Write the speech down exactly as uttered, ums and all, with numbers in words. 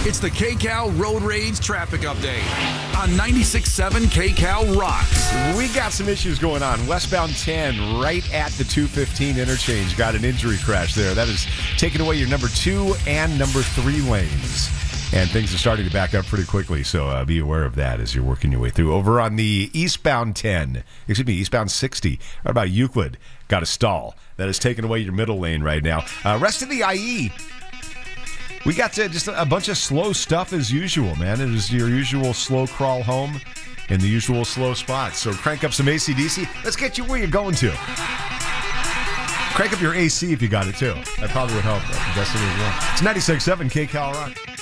It's the KCal Road Rage Traffic Update on ninety-six point seven KCal Rocks. We got some issues going on. Westbound ten, right at the two fifteen interchange. Got an injury crash there. That is taking away your number two and number three lanes. And things are starting to back up pretty quickly, so uh, be aware of that as you're working your way through. Over on the eastbound ten, excuse me, eastbound sixty, right about Euclid, got a stall. That is taking away your middle lane right now. Uh, rest of the I E, we got uh, just a bunch of slow stuff as usual, man. It is your usual slow crawl home in the usual slow spots. So crank up some A C D C. Let's get you where you're going to. Crank up your A C if you got it, too. That probably would help. That's as well. It's ninety-six point seven KCal Rock.